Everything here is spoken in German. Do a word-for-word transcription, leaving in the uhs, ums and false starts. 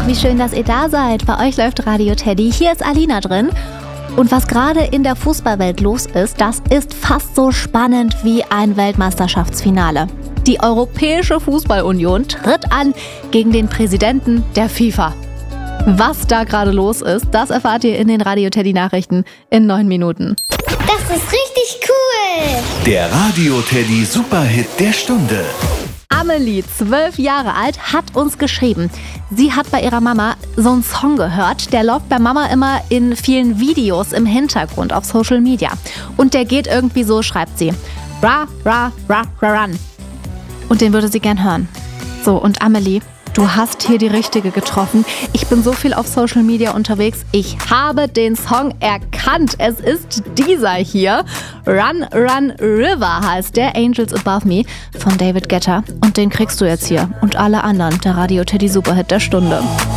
wie schön, dass ihr da seid. Bei euch läuft Radio Teddy. Hier ist Alina drin. Und was gerade in der Fußballwelt los ist, das ist fast so spannend wie ein Weltmeisterschaftsfinale. Die Europäische Fußballunion tritt an gegen den Präsidenten der FIFA. Was da gerade los ist, das erfahrt ihr in den Radio Teddy Nachrichten in neun Minuten. Das ist richtig cool! Der Radio Teddy Superhit der Stunde. Amelie, zwölf Jahre alt, hat uns geschrieben. Sie hat bei ihrer Mama so einen Song gehört. Der läuft bei Mama immer in vielen Videos im Hintergrund auf Social Media. Und der geht irgendwie so, schreibt sie. Ra, ra, ra, ra, run. Und den würde sie gern hören. So, und Amelie, du hast hier die Richtige getroffen. Ich bin so viel auf Social Media unterwegs. Ich habe den Song erkannt. Es ist dieser hier. Run, Run, River heißt der. Angels Above Me von David Guetta. Und den kriegst du jetzt hier. Und alle anderen. Der Radio Teddy Superhit der Stunde.